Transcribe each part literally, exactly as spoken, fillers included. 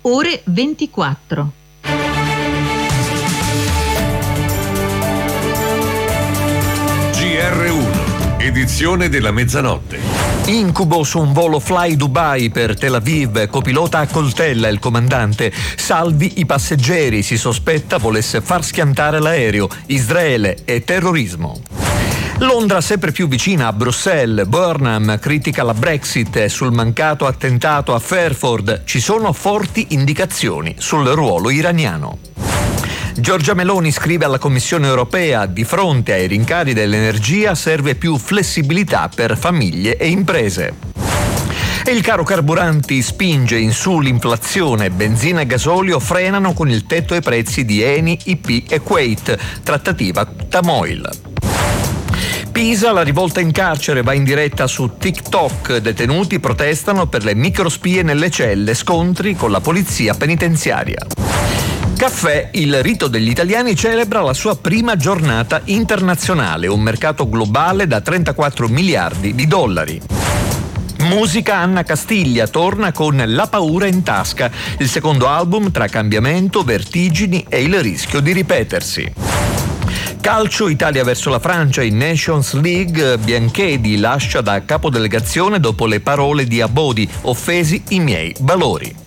ore ventiquattro. G R uno, edizione della mezzanotte. Incubo su un volo Fly Dubai per Tel Aviv, copilota accoltella il comandante, salvi i passeggeri, si sospetta volesse far schiantare l'aereo, Israele e terrorismo. Londra sempre più vicina a Bruxelles, Burnham critica la Brexit e sul mancato attentato a Fairford ci sono forti indicazioni sul ruolo iraniano. Giorgia Meloni scrive alla Commissione europea: di fronte ai rincari dell'energia serve più flessibilità per famiglie e imprese. E il caro carburanti spinge in su l'inflazione, benzina e gasolio frenano con il tetto ai prezzi di Eni, I P e Kuwait, trattativa Tamoil. Pisa, la rivolta in carcere va in diretta su TikTok, detenuti protestano per le microspie nelle celle, scontri con la polizia penitenziaria. Caffè, il rito degli italiani celebra la sua prima giornata internazionale, un mercato globale da trentaquattro miliardi di dollari. Musica, Anna Castiglia torna con La paura in tasca, il secondo album tra cambiamento, vertigini e il rischio di ripetersi. Calcio, Italia verso la Francia in Nations League, Bianchedi lascia da capodelegazione dopo le parole di Abodi, offesi i miei valori.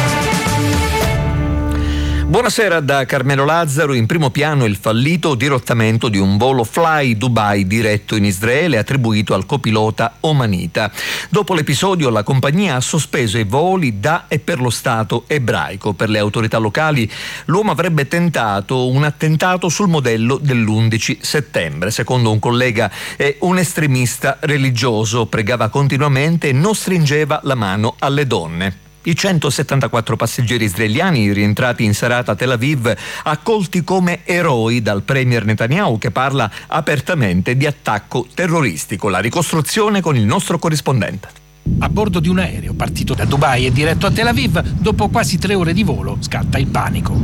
Buonasera da Carmelo Lazzaro. In primo piano il fallito dirottamento di un volo Fly Dubai diretto in Israele attribuito al copilota omanita. Dopo l'episodio la compagnia ha sospeso i voli da e per lo Stato ebraico. Per le autorità locali l'uomo avrebbe tentato un attentato sul modello dell'undici settembre. Secondo un collega è un estremista religioso, pregava continuamente e non stringeva la mano alle donne. I centosettantaquattro passeggeri israeliani rientrati in serata a Tel Aviv accolti come eroi dal premier Netanyahu, che parla apertamente di attacco terroristico. La ricostruzione con il nostro corrispondente. A bordo di un aereo partito da Dubai e diretto a Tel Aviv, dopo quasi tre ore di volo scatta il panico.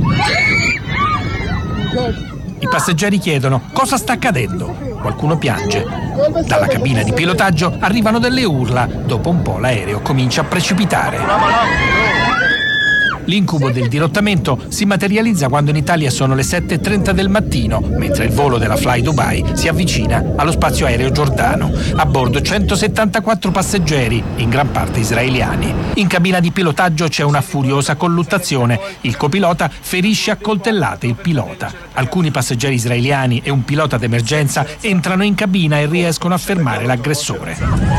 I passeggeri chiedono cosa sta accadendo. Qualcuno piange. Dalla cabina di pilotaggio arrivano delle urla. Dopo un po' l'aereo comincia a precipitare. L'incubo del dirottamento si materializza quando in Italia sono le sette e trenta del mattino, mentre il volo della Fly Dubai si avvicina allo spazio aereo giordano. A bordo centosettantaquattro passeggeri, in gran parte israeliani. In cabina di pilotaggio c'è una furiosa colluttazione. Il copilota ferisce a coltellate il pilota. Alcuni passeggeri israeliani e un pilota d'emergenza entrano in cabina e riescono a fermare l'aggressore.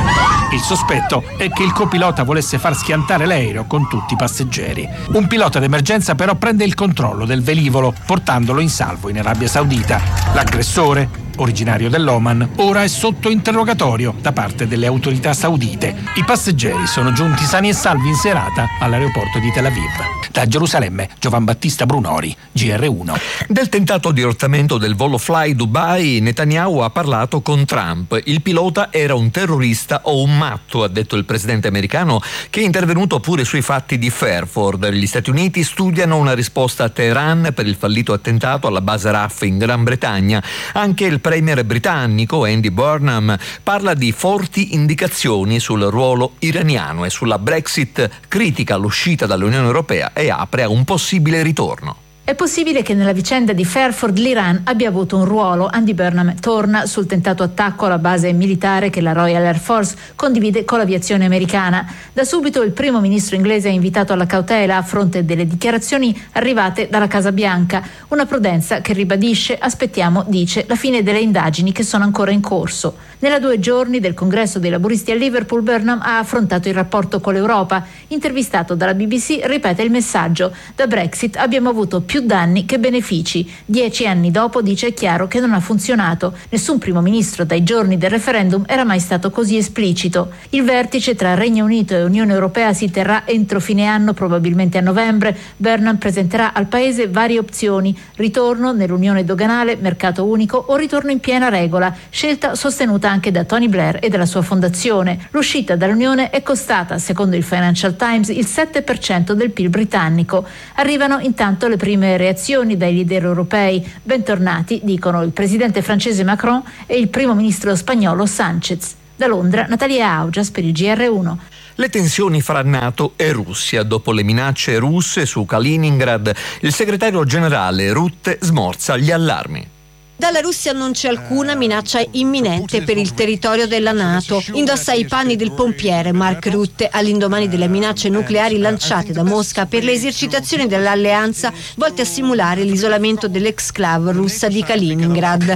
Il sospetto è che il copilota volesse far schiantare l'aereo con tutti i passeggeri. Un pilota d'emergenza però prende il controllo del velivolo, portandolo in salvo in Arabia Saudita. L'aggressore, originario dell'Oman, ora è sotto interrogatorio da parte delle autorità saudite. I passeggeri sono giunti sani e salvi in serata all'aeroporto di Tel Aviv. Da Gerusalemme, Giovan Battista Brunori, G R uno. Del tentato dirottamento del volo Fly Dubai, Netanyahu ha parlato con Trump. Il pilota era un terrorista o un matto, ha detto il presidente americano, che è intervenuto pure sui fatti di Fairford. Gli Stati Uniti studiano una risposta a Teheran per il fallito attentato alla base R A F in Gran Bretagna. Anche il premier britannico Andy Burnham parla di forti indicazioni sul ruolo iraniano e sulla Brexit, critica l'uscita dall'Unione Europea e apre a un possibile ritorno. È possibile che nella vicenda di Fairford l'Iran abbia avuto un ruolo. Andy Burnham torna sul tentato attacco alla base militare che la Royal Air Force condivide con l'aviazione americana. Da subito il primo ministro inglese ha invitato alla cautela a fronte delle dichiarazioni arrivate dalla Casa Bianca. Una prudenza che ribadisce: aspettiamo, dice, la fine delle indagini che sono ancora in corso. Nella due giorni del congresso dei laburisti a Liverpool, Burnham ha affrontato il rapporto con l'Europa. Intervistato dalla B B C, ripete il messaggio: da Brexit abbiamo avuto più danni che benefici. Dieci anni dopo dice: è chiaro che non ha funzionato. Nessun primo ministro dai giorni del referendum era mai stato così esplicito. Il vertice tra Regno Unito e Unione Europea si terrà entro fine anno, probabilmente a novembre. Burnham presenterà al paese varie opzioni: ritorno nell'unione doganale, mercato unico o ritorno in piena regola, scelta sostenuta anche da Tony Blair e dalla sua fondazione. L'uscita dall'Unione è costata, secondo il Financial Times, il sette per cento del P I L britannico. Arrivano intanto le prime reazioni dai leader europei. Bentornati, dicono il presidente francese Macron e il primo ministro spagnolo Sánchez. Da Londra, Natalia Augias per il G R uno. Le tensioni fra NATO e Russia. Dopo le minacce russe su Kaliningrad, il segretario generale Rutte smorza gli allarmi. Dalla Russia non c'è alcuna minaccia imminente per il territorio della NATO. Indossa i panni del pompiere Mark Rutte all'indomani delle minacce nucleari lanciate da Mosca per le esercitazioni dell'alleanza volte a simulare l'isolamento dell'exclave russa di Kaliningrad.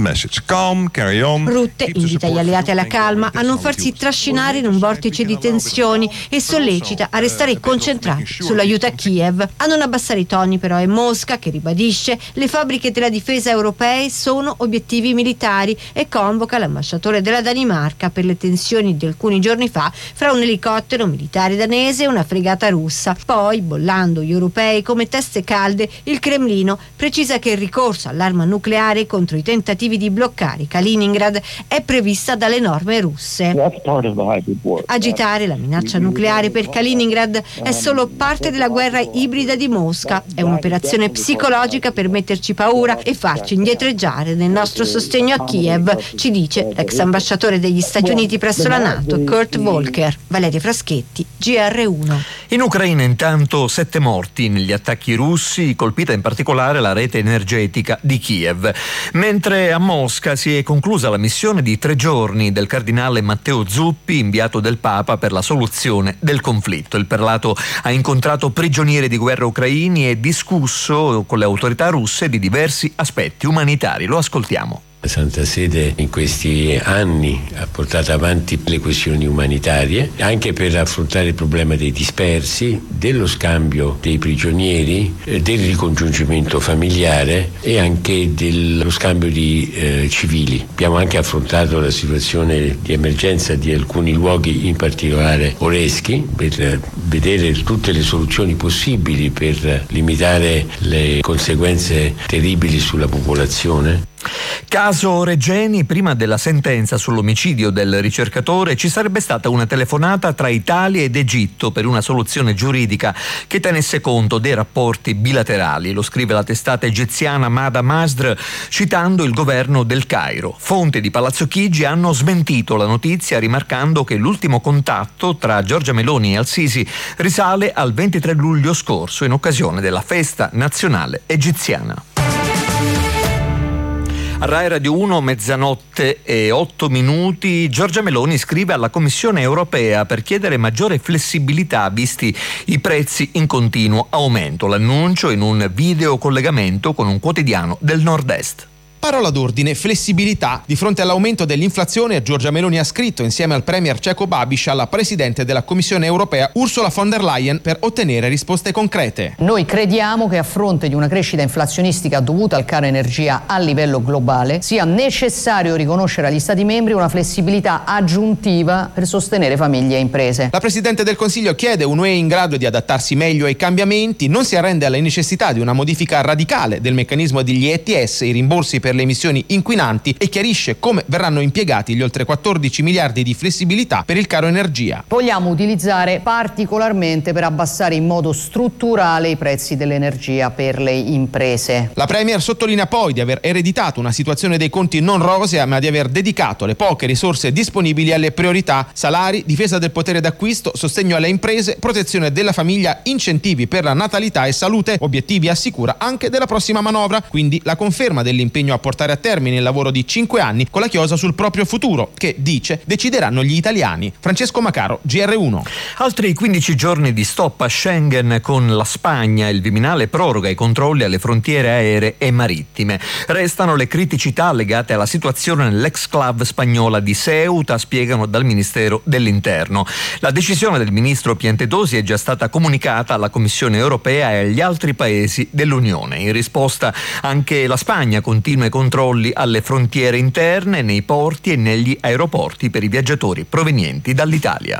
Rutte invita gli alleati alla calma, a non farsi trascinare in un vortice di tensioni e sollecita a restare concentrati sull'aiuto a Kiev. A non abbassare i toni però è Mosca che ribadisce le fabbriche della difesa europee sono obiettivi militari e convoca l'ambasciatore della Danimarca per le tensioni di alcuni giorni fa fra un elicottero militare danese e una fregata russa. Poi, bollando gli europei come teste calde, il Cremlino precisa che il ricorso all'arma nucleare contro i tentativi di bloccare Kaliningrad è prevista dalle norme russe. Agitare la minaccia nucleare per Kaliningrad è solo parte della guerra ibrida di Mosca. È un'operazione psicologica per metterci paura e farci indietreggiare nel nostro sostegno a Kiev, ci dice l'ex ambasciatore degli Stati Uniti presso la NATO, Kurt Volker. Valeria Fraschetti, G R uno. In Ucraina intanto sette morti negli attacchi russi, colpita in particolare la rete energetica di Kiev. Mentre a Mosca si è conclusa la missione di tre giorni del cardinale Matteo Zuppi, inviato del Papa per la soluzione del conflitto. Il prelato ha incontrato prigionieri di guerra ucraini e discusso con le autorità russe di diversi aspetti umanitari. Lo ascoltiamo. La Santa Sede in questi anni ha portato avanti le questioni umanitarie anche per affrontare il problema dei dispersi, dello scambio dei prigionieri, del ricongiungimento familiare e anche dello scambio di eh, civili. Abbiamo anche affrontato la situazione di emergenza di alcuni luoghi, in particolare Oreschi, per vedere tutte le soluzioni possibili per limitare le conseguenze terribili sulla popolazione. Caso Regeni, prima della sentenza sull'omicidio del ricercatore ci sarebbe stata una telefonata tra Italia ed Egitto per una soluzione giuridica che tenesse conto dei rapporti bilaterali. Lo scrive la testata egiziana Mada Masdr citando il governo del Cairo. Fonti di Palazzo Chigi hanno smentito la notizia rimarcando che l'ultimo contatto tra Giorgia Meloni e Al-Sisi risale al ventitré luglio scorso in occasione della festa nazionale egiziana. A Rai Radio uno, mezzanotte e otto minuti, Giorgia Meloni scrive alla Commissione europea per chiedere maggiore flessibilità visti i prezzi in continuo aumento. L'annuncio in un video collegamento con un quotidiano del Nord-Est. Parola d'ordine, flessibilità. Di fronte all'aumento dell'inflazione, Giorgia Meloni ha scritto insieme al premier ceco Babiš alla Presidente della Commissione europea Ursula von der Leyen per ottenere risposte concrete. Noi crediamo che a fronte di una crescita inflazionistica dovuta al caro energia a livello globale sia necessario riconoscere agli Stati membri una flessibilità aggiuntiva per sostenere famiglie e imprese. La Presidente del Consiglio chiede un'U E in grado di adattarsi meglio ai cambiamenti, non si arrende alla necessità di una modifica radicale del meccanismo degli E T S, i rimborsi per le emissioni inquinanti, e chiarisce come verranno impiegati gli oltre quattordici miliardi di flessibilità per il caro energia. Vogliamo utilizzare particolarmente per abbassare in modo strutturale i prezzi dell'energia per le imprese. La Premier sottolinea poi di aver ereditato una situazione dei conti non rosea, ma di aver dedicato le poche risorse disponibili alle priorità: salari, difesa del potere d'acquisto, sostegno alle imprese, protezione della famiglia, incentivi per la natalità e salute, obiettivi assicura anche della prossima manovra. Quindi la conferma dell'impegno a portare a termine il lavoro di cinque anni con la chiosa sul proprio futuro, che, dice, decideranno gli italiani. Francesco Macaro, G R uno. Altri quindici giorni di stop a Schengen con la Spagna. Il Viminale proroga i controlli alle frontiere aeree e marittime. Restano le criticità legate alla situazione nell'exclave spagnola di Ceuta, spiegano dal Ministero dell'Interno. La decisione del ministro Piantedosi è già stata comunicata alla Commissione europea e agli altri paesi dell'Unione. In risposta anche la Spagna continua i controlli alle frontiere interne, nei porti e negli aeroporti per i viaggiatori provenienti dall'Italia.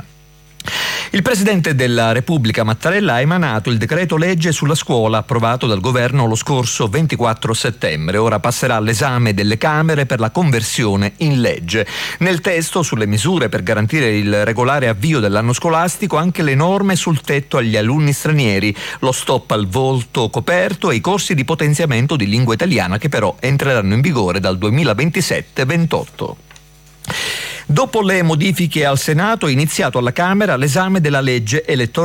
Il Presidente della Repubblica Mattarella ha emanato il decreto legge sulla scuola approvato dal governo lo scorso ventiquattro settembre. Ora passerà all'esame delle Camere per la conversione in legge. Nel testo sulle misure per garantire il regolare avvio dell'anno scolastico anche le norme sul tetto agli alunni stranieri, lo stop al volto coperto e i corsi di potenziamento di lingua italiana che però entreranno in vigore dal duemilaventisette ventotto. Dopo le modifiche al Senato è iniziato alla Camera l'esame della legge elettorale